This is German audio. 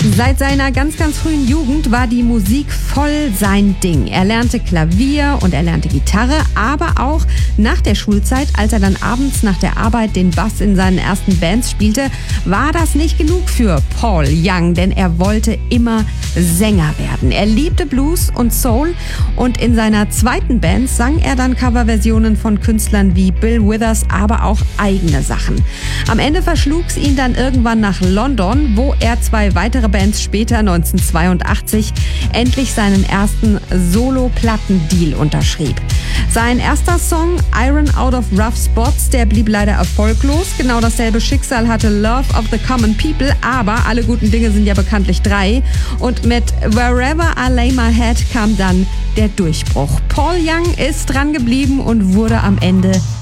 Seit seiner ganz frühen Jugend war die Musik voll sein Ding. Er lernte Klavier und er lernte Gitarre, aber auch nach der Schulzeit, als er dann abends nach der Arbeit den Bass in seinen ersten Bands spielte, war das nicht genug für Paul Young, denn er wollte immer Sänger werden. Er liebte Blues und Soul und in seiner zweiten Band sang er dann Coverversionen von Künstlern wie Bill Withers, aber auch eigene Sachen. Am Ende verschlug's ihn dann irgendwann nach London, wo er 2 weitere Bands später, 1982, endlich seinen ersten Solo-Plattendeal unterschrieb. Sein erster Song Iron Out of Rough Spots, der blieb leider erfolglos. Genau dasselbe Schicksal hatte Love of the Common People, aber alle guten Dinge sind ja bekanntlich 3. Und mit Wherever I Lay My Head kam dann der Durchbruch. Paul Young ist dran geblieben und wurde am Ende